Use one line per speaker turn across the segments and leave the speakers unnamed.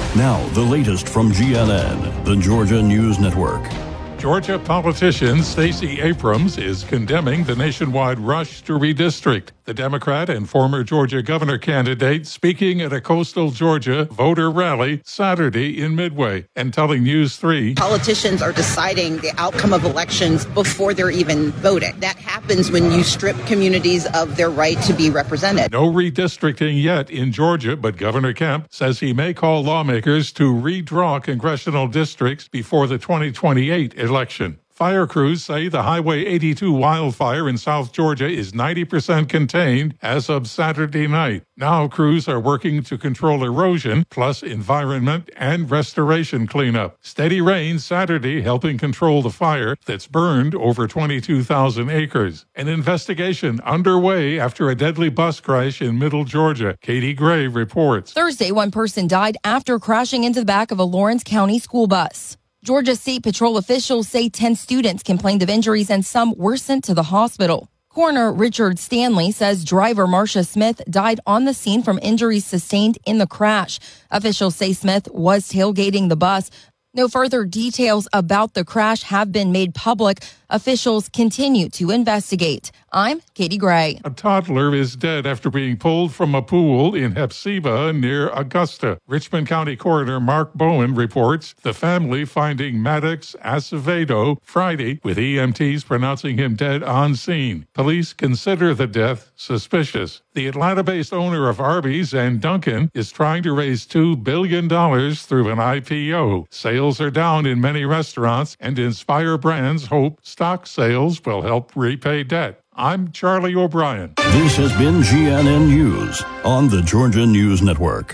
Now, the latest from GNN, the Georgia News Network.
Georgia politician Stacey Abrams is condemning the nationwide rush to redistrict. The Democrat and former Georgia governor candidate speaking at a coastal Georgia voter rally Saturday in Midway and telling News 3.
Politicians are deciding the outcome of elections before they're even voting. That happens when you strip communities of their right to be represented.
No redistricting yet in Georgia, but Governor Kemp says he may call lawmakers to redraw congressional districts before the 2028 election. Fire crews say the Highway 82 wildfire in South Georgia is 90% contained as of Saturday night. Now crews are working to control erosion, plus environment and restoration cleanup. Steady rain Saturday helping control the fire that's burned over 22,000 acres. An investigation underway after a deadly bus crash in Middle Georgia. Katie Gray reports.
Thursday, one person died after crashing into the back of a Lawrence County school bus. Georgia State Patrol officials say 10 students complained of injuries and some were sent to the hospital. Coroner Richard Stanley says driver Marcia Smith died on the scene from injuries sustained in the crash. Officials say Smith was tailgating the bus. No further details about the crash have been made public. Officials continue to investigate. I'm Katie Gray.
A toddler is dead after being pulled from a pool in Hephzibah near Augusta. Richmond County Coroner Mark Bowen reports the family finding Maddox Acevedo Friday, with EMTs pronouncing him dead on scene. Police consider the death suspicious. The Atlanta-based owner of Arby's and Dunkin' is trying to raise $2 billion through an IPO. Sales are down in many restaurants, and Inspire Brands hope stock sales will help repay debt. I'm Charlie O'Brien.
This has been GNN News on the Georgia News Network.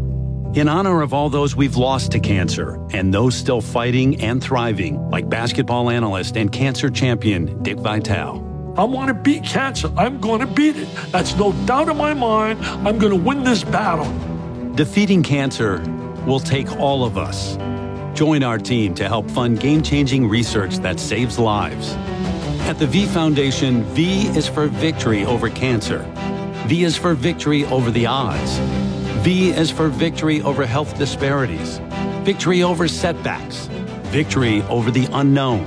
In honor of all those we've lost to cancer and those still fighting and thriving, like basketball analyst and cancer champion Dick Vitale.
I want to beat cancer. I'm going to beat it. That's no doubt in my mind. I'm going to win this battle.
Defeating cancer will take all of us. Join our team to help fund game-changing research that saves lives. At the V Foundation, V is for victory over cancer. V is for victory over the odds. V is for victory over health disparities. Victory over setbacks. Victory over the unknown.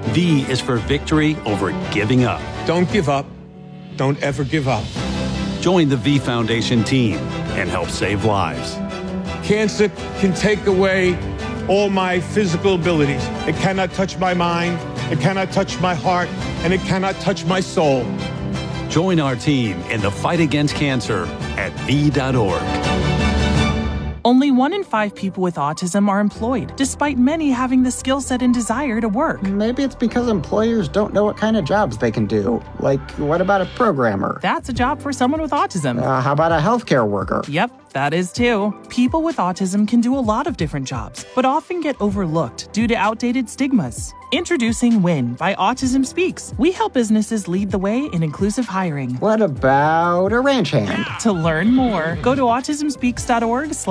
V is for victory over giving up.
Don't give up. Don't ever give up.
Join the V Foundation team and help save lives.
Cancer can take away all my physical abilities. It cannot touch my mind. It cannot touch my heart. And it cannot touch my soul.
Join our team in the fight against cancer at V.org.
Only 1 in 5 people with autism are employed, despite many having the skill set and desire to work.
Maybe it's because employers don't know what kind of jobs they can do. Like, what about a programmer?
That's a job for someone with autism.
How about a healthcare worker?
Yep, that is too. People with autism can do a lot of different jobs, but often get overlooked due to outdated stigmas. Introducing WIN by Autism Speaks. We help businesses lead the way in inclusive hiring.
What about a ranch hand?
To learn more, go to autismspeaks.org/